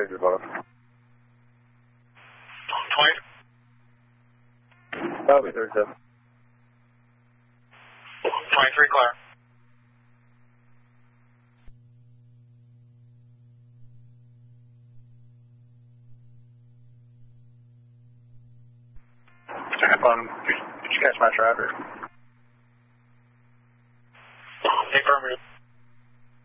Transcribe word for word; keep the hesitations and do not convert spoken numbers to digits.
twenties or both. twenty? That'll be Thursday. twenty-three, clear. Um, did you catch my traffic? Affirmative.